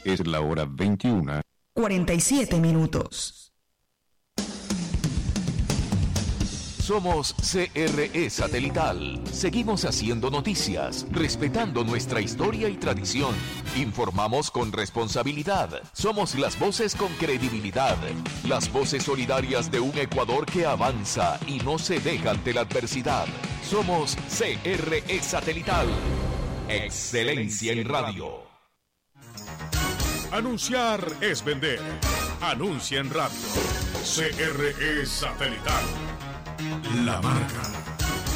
Es la hora 21:47. Somos CRE Satelital. Seguimos haciendo noticias, respetando nuestra historia y tradición. Informamos con responsabilidad. Somos las voces con credibilidad. Las voces solidarias de un Ecuador que avanza y no se deja ante la adversidad. Somos CRE Satelital. Excelencia en radio. Anunciar es vender. Anuncia en radio. CRE Satelital. La marca.